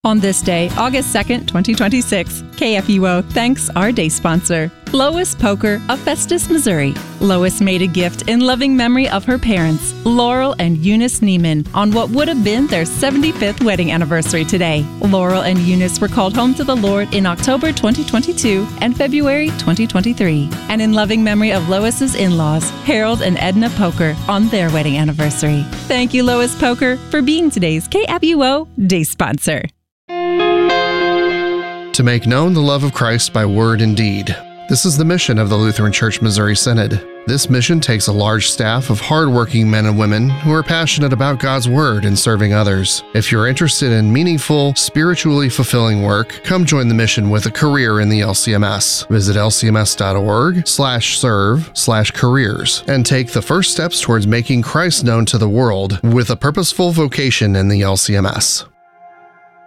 On this day, August 2nd, 2026, KFUO thanks our day sponsor, Lois Poker of Festus, Missouri. Lois made a gift in loving memory of her parents, Laurel and Eunice Neiman, on what would have been their 75th wedding anniversary today. Laurel and Eunice were called home to the Lord in October 2022 and February 2023. And in loving memory of Lois's in-laws, Harold and Edna Poker, on their wedding anniversary. Thank you, Lois Poker, for being today's KFUO day sponsor. To make known the love of Christ by word and deed. This is the mission of the Lutheran Church Missouri Synod. This mission takes a large staff of hardworking men and women who are passionate about God's Word and serving others. If you're interested in meaningful, spiritually fulfilling work, come join the mission with a career in the LCMS. Visit lcms.org/serve/careers and take the first steps towards making Christ known to the world with a purposeful vocation in the LCMS.